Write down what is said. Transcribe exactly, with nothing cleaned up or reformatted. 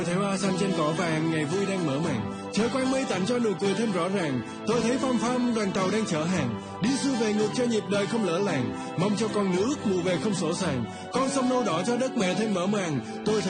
Thấy hoa xanh trên cỏ vàng, ngày vui đang mở màn. Trời quang mây tạnh cho nụ cười thêm rõ ràng. Tôi thấy phăm phăm đoàn tàu đang chở hàng, đi xuôi về ngược cho nhịp đời không lỡ làng. Mong cho con nước mùa về không sổ sàng, con sông nâu đỏ cho đất mẹ thêm mở màng. Tôi thấy